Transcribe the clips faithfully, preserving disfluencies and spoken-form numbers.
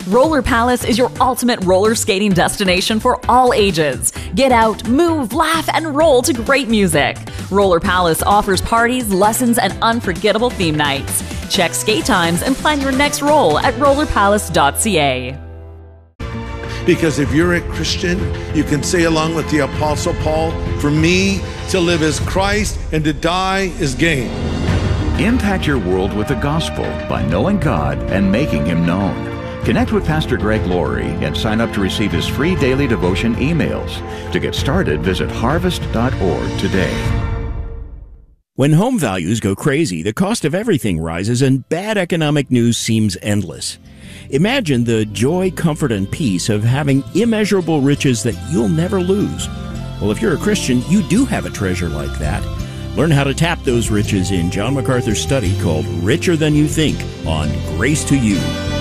Roller Palace is your ultimate roller skating destination for all ages. Get out, move, laugh, and roll to great music. Roller Palace offers parties, lessons, and unforgettable theme nights. Check skate times and plan your next roll at roller palace dot c a. Because if you're a Christian, you can say along with the Apostle Paul, for me to live is Christ and to die is gain. Impact your world with the gospel by knowing God and making Him known. Connect with Pastor Greg Laurie and sign up to receive his free daily devotion emails. To get started, visit harvest dot org today. When home values go crazy, the cost of everything rises and bad economic news seems endless. Imagine the joy, comfort, and peace of having immeasurable riches that you'll never lose. Well, if you're a Christian, you do have a treasure like that. Learn how to tap those riches in John MacArthur's study called Richer Than You Think on Grace to You.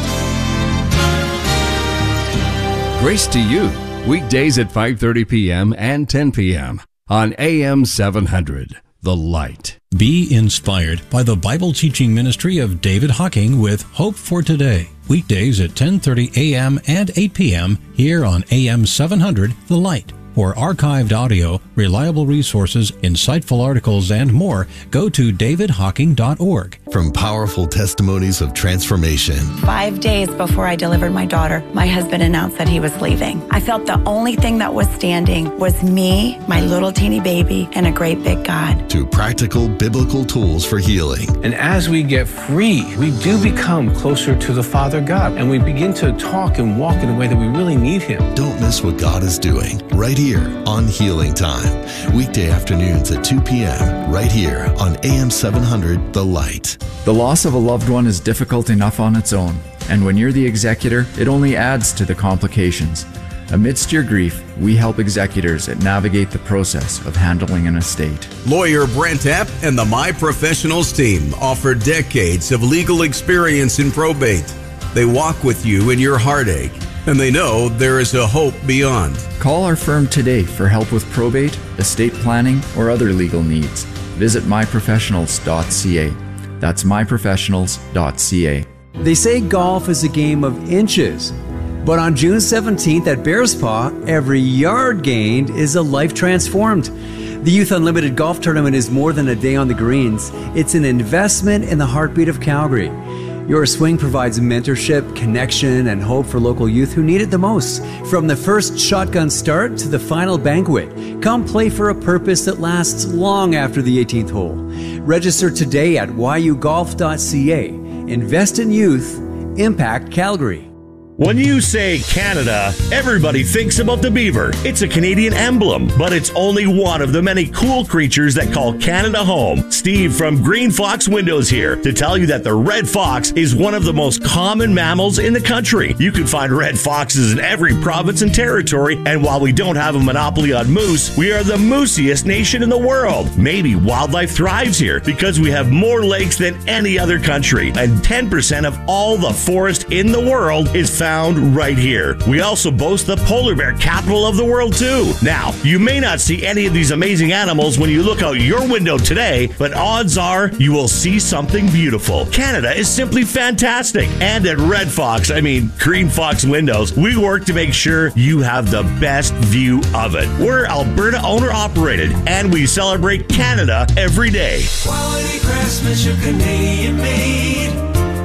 Grace to You, weekdays at five thirty p.m. and ten p.m. on A M seven hundred. The Light. Be inspired by the Bible teaching ministry of David Hocking with Hope for Today. Weekdays at ten thirty a.m. and eight p.m. here on A M seven hundred, The Light. For archived audio, reliable resources, insightful articles, and more, go to david hocking dot org. From powerful testimonies of transformation. Five days before I delivered my daughter, my husband announced that he was leaving. I felt the only thing that was standing was me, my little teeny baby, and a great big God. To practical biblical tools for healing. And as we get free, we do become closer to the Father God, and we begin to talk and walk in a way that we really need Him. Don't miss what God is doing right here on Healing Time. Weekday afternoons at two p.m. right here on A M seven hundred, The Light. The loss of a loved one is difficult enough on its own, and when you're the executor, it only adds to the complications. Amidst your grief, we help executors navigate the process of handling an estate. Lawyer Brent Epp and the My Professionals team offer decades of legal experience in probate. They walk with you in your heartache, and they know there is a hope beyond. Call our firm today for help with probate, estate planning, or other legal needs. Visit my professionals dot c a. That's my professionals dot c a. They say golf is a game of inches, but on June seventeenth at Bears Paw, every yard gained is a life transformed. The Youth Unlimited Golf Tournament is more than a day on the greens. It's an investment in the heartbeat of Calgary. Your swing provides mentorship, connection, and hope for local youth who need it the most. From the first shotgun start to the final banquet, come play for a purpose that lasts long after the eighteenth hole. Register today at y u golf dot c a. Invest in youth. Impact Calgary. When you say Canada, everybody thinks about the beaver. It's a Canadian emblem, but it's only one of the many cool creatures that call Canada home. Steve from Green Fox Windows here to tell you that the red fox is one of the most common mammals in the country. You can find red foxes in every province and territory, and while we don't have a monopoly on moose, we are the moosiest nation in the world. Maybe wildlife thrives here because we have more lakes than any other country, and ten percent of all the forest in the world is found Found right here. We also boast the polar bear capital of the world too. Now, you may not see any of these amazing animals when you look out your window today, but odds are you will see something beautiful. Canada is simply fantastic. And at Red Fox, I mean Green Fox Windows, we work to make sure you have the best view of it. We're Alberta owner operated, and we celebrate Canada every day. Quality craftsmanship, Canadian made.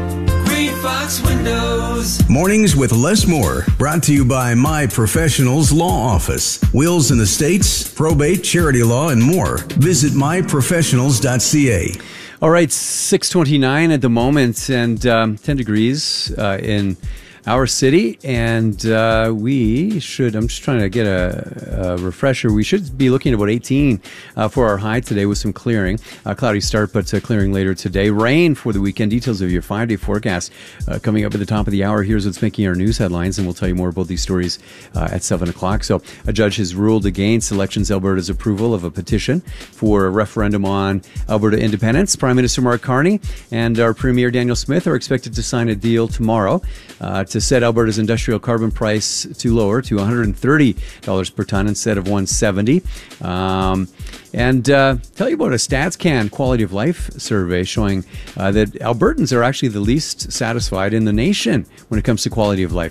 Fox Windows. Mornings with Les Moore, brought to you by My Professionals Law Office. Wills and estates, probate, charity law, and more. Visit my professionals dot c a. All right, six twenty-nine at the moment, and um, ten degrees uh, in our city, and uh, we should, I'm just trying to get a, a refresher, we should be looking at about eighteen uh, for our high today with some clearing. Uh, cloudy start, but uh, clearing later today. Rain for the weekend. Details of your five-day forecast uh, coming up at the top of the hour. Here's what's making our news headlines, and we'll tell you more about these stories uh, at seven o'clock. So a judge has ruled against Elections Alberta's approval of a petition for a referendum on Alberta independence. Prime Minister Mark Carney and our Premier Daniel Smith are expected to sign a deal tomorrow uh, to set Alberta's industrial carbon price to lower to one hundred thirty dollars per ton instead of one hundred seventy dollars. Um, and uh, tell you about a StatsCan quality of life survey showing uh, that Albertans are actually the least satisfied in the nation when it comes to quality of life.